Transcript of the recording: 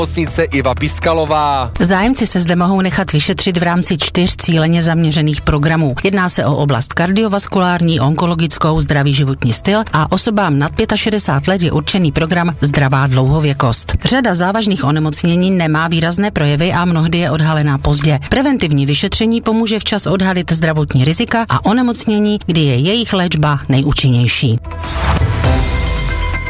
Nemocnice Iva Piskalová. Zájemci se zde mohou nechat vyšetřit v rámci 4 cíleně zaměřených programů. Jedná se o oblast kardiovaskulární, onkologickou, zdravý životní styl a osobám nad 65 let je určený program Zdravá dlouhověkost. Řada závažných onemocnění nemá výrazné projevy a mnohdy je odhalená pozdě. Preventivní vyšetření pomůže včas odhalit zdravotní rizika a onemocnění, kdy je jejich léčba nejúčinnější.